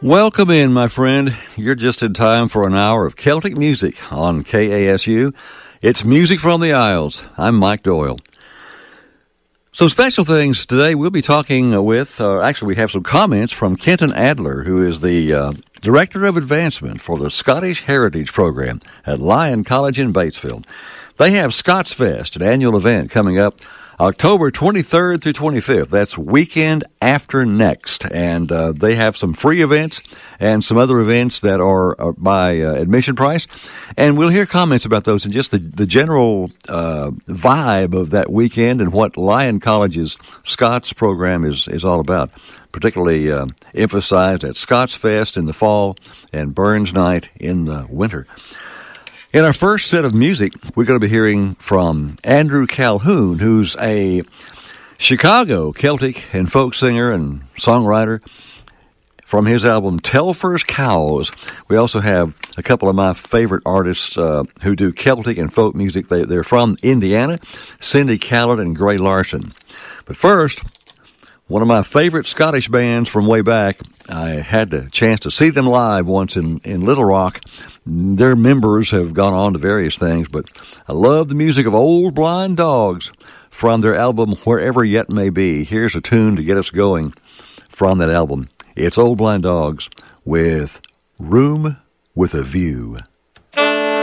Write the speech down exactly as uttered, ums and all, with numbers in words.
Welcome in, my friend. You're just in time for an hour of Celtic music on K A S U. It's Music from the Isles. I'm Mike Doyle. Some special things today. We'll be talking with, uh, actually we have some comments from Kenton Adler, who is the uh, Director of Advancement for the Scottish Heritage Program at Lyon College in Batesville. They have Scots Fest, an annual event coming up October twenty-third through twenty-fifth. That's weekend after next. And uh, they have some free events and some other events that are, are by uh, admission price. And we'll hear comments about those and just the, the general uh, vibe of that weekend and what Lyon College's Scots program is, is all about. Particularly uh, emphasized at Scots Fest in the fall and Burns Night in the winter. In our first set of music, we're going to be hearing from Andrew Calhoun, who's a Chicago Celtic and folk singer and songwriter, from his album Telfer's Cows. We also have a couple of my favorite artists uh, who do Celtic and folk music. They, they're from Indiana, Cindy Khaled and Gray Larson. But first, one of my favorite Scottish bands from way back. I had the chance to see them live once in, in Little Rock. Their members have gone on to various things, but I love the music of Old Blind Dogs from their album Wherever Yet May Be. Here's a tune to get us going from that album. It's Old Blind Dogs with Room with a View.